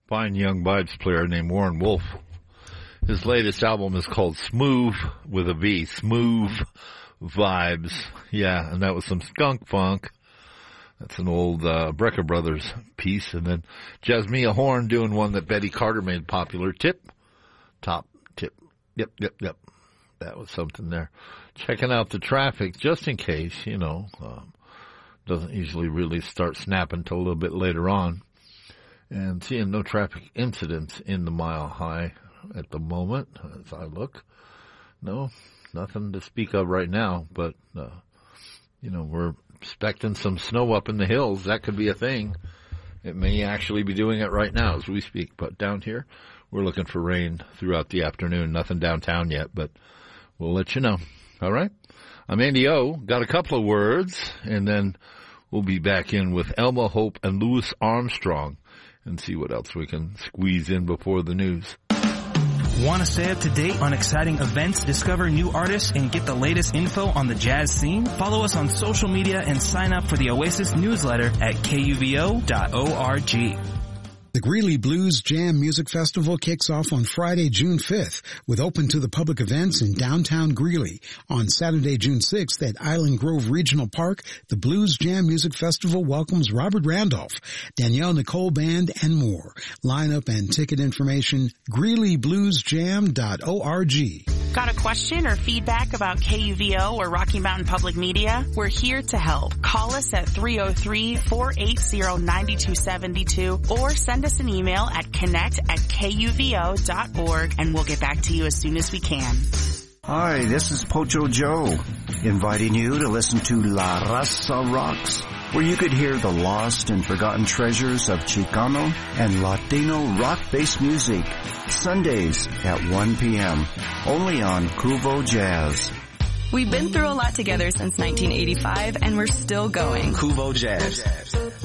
Fine young vibes player named Warren Wolf. His latest album is called Smooth with a V. Smooth Vibes. Yeah, and that was some skunk funk. That's an old Brecker Brothers piece. And then Jasmine Horn doing one that Betty Carter made popular. Tip. Top. Tip. Yep. That was something there. Checking out the traffic just in case, doesn't usually really start snapping until a little bit later on. And seeing no traffic incidents in the Mile High at the moment as I look. No, nothing to speak of right now, but, we're expecting some snow up in the hills. That could be a thing. It may actually be doing it right now as we speak, but down here, we're looking for rain throughout the afternoon. Nothing downtown yet, but we'll let you know. All right? I'm Andy O. Got a couple of words, and then we'll be back in with Elma Hope and Louis Armstrong and see what else we can squeeze in before the news. Want to stay up to date on exciting events, discover new artists, and get the latest info on the jazz scene? Follow us on social media and sign up for the Oasis newsletter at kuvo.org. The Greeley Blues Jam Music Festival kicks off on Friday, June 5th, with open to the public events in downtown Greeley. On Saturday, June 6th at Island Grove Regional Park, the Blues Jam Music Festival welcomes Robert Randolph, Danielle Nicole Band, and more. Lineup and ticket information, greeleybluesjam.org. Got a question or feedback about KUVO or Rocky Mountain Public Media? We're here to help. Call us at 303-480-9272 or send us an email at connect@kuvo.org and we'll get back to you as soon as we can. Hi, this is Pocho Joe, inviting you to listen to La Raza Rocks, where you could hear the lost and forgotten treasures of Chicano and Latino rock-based music, Sundays at 1 p.m., only on Kuvo Jazz. We've been through a lot together since 1985, and we're still going. Kuvo Jazz.